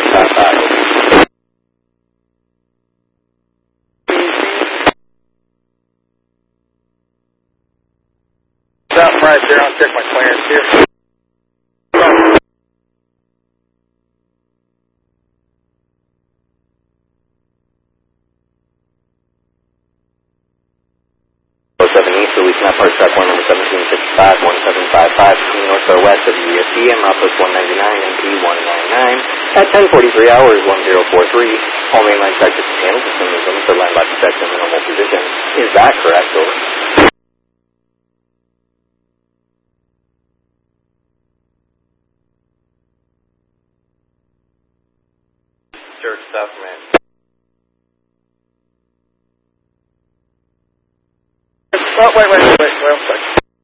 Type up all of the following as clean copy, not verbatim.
1755. Stop right there. I'll check my clearance here. Easterly, Snap Park Track 1, number 1755, 1755, between north or west of USD and Southwest 199 MP 199 at 10:43 hours 1043. All mainline traffic channels assume for line by protection in normal position. Is that correct, over? Church stuff, man. Oh, wait, one second.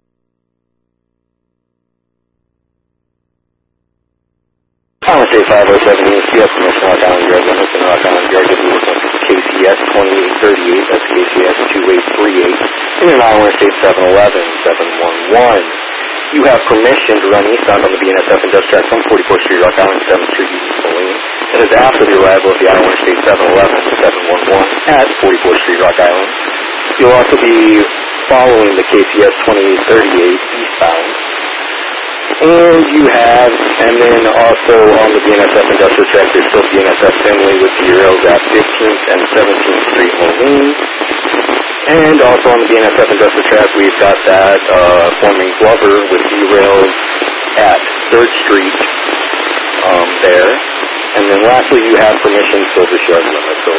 Island State 507 East, you have permission to Rock Island Yard, Limits and Rock Island Yard, give you KCS 2838, that's KCS 2838, in an Island State 711, 711. You have permission to run eastbound on the BNSF Industrial Track from 44th Street, Rock Island, 7th Street, Moline. That is after the arrival of the Island State 711, 711 at 44th Street, Rock Island. You'll also be following the KCS 2838 eastbound. And you have, and then also on the BNSF Industrial Track, there's still BNSF Finley with derails at 15th and 17th Street, Moline. And also on the BNSF Industrial Track, we've got that forming Glover with derails at 3rd Street there. And then lastly, you have permission Silver Yard Limit. So